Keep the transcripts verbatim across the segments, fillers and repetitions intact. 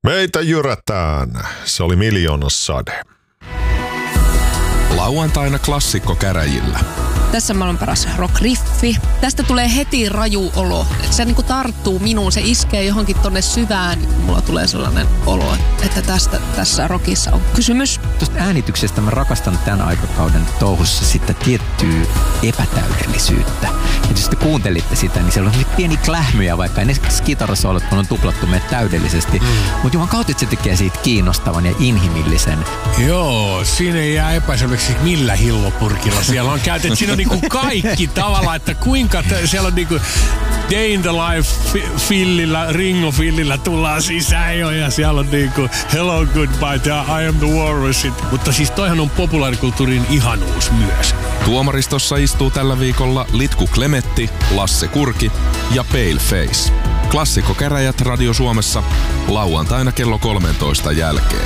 Meitä jyrätään. Se oli Miljoonassade. Lauantaina klassikko käräjillä. Tässä maailman paras rock-riffi. Tästä tulee heti raju olo. Se niinku tarttuu minuun, se iskee johonkin tonne syvään. Mulla tulee sellainen olo, että tästä, tässä rockissa on kysymys. Tuosta äänityksestä mä rakastan tämän aikakauden touhussa sitä tiettyä epätäydellisyyttä. Ja jos te kuuntelitte sitä, niin siellä on pieni klähmyjä, vaikka ne kitarasoolot kun on tuplattu meitä täydellisesti. Mm. Mutta juman kautta se tekee siitä kiinnostavan ja inhimillisen. Joo, siinä ei jää epäselväksi millä hillopurkilla siellä on käytetty. Siinä on niinku kaikki tavallaan, että kuinka t- siellä on niinku Day in the Life fillillä, Ringo fillillä tullaan sisään jo ja siellä on niinku Hello Goodbye, I am the walrus. Mutta siis toihan on populaarikulttuurin ihanuus myös. Tuomaristossa istuu tällä viikolla Litku Klemetti, Lasse Kurki ja Paleface. Klassikkokäräjät Radio Suomessa lauantaina kello kolmetoista jälkeen.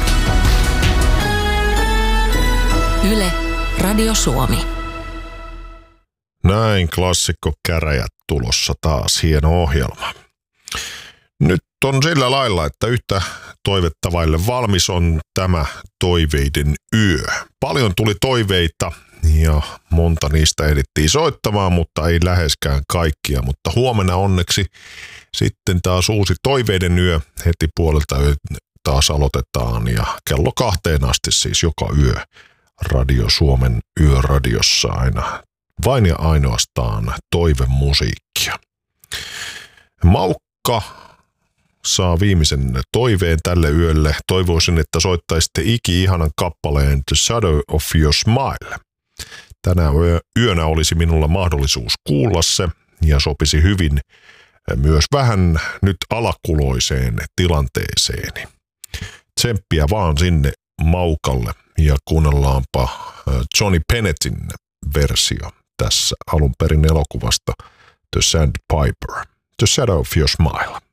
Yle, Radio Suomi. Näin klassikkokäräjät tulossa taas, hieno ohjelma. Nyt on sillä lailla, että yhtä toivetta vaille valmis on tämä toiveiden yö. Paljon tuli toiveita ja monta niistä ehdittiin soittamaan, mutta ei läheskään kaikkia. Mutta huomenna onneksi sitten taas uusi toiveiden yö heti puolelta taas aloitetaan ja kello kahteen asti siis joka yö Radio Suomen yöradiossa aina. Vain ja ainoastaan toivemusiikkia. Maukka saa viimeisen toiveen tälle yölle. Toivoisin, että soittaisitte iki-ihanan kappaleen The Shadow of Your Smile. Tänä yönä olisi minulla mahdollisuus kuulla se ja sopisi hyvin myös vähän nyt alakuloiseen tilanteeseeni. Tsemppiä vaan sinne Maukalle ja kuunnellaanpa Johnny Bennettin versio tässä alun perin elokuvasta The Sandpiper, The Shadow of Your Smile.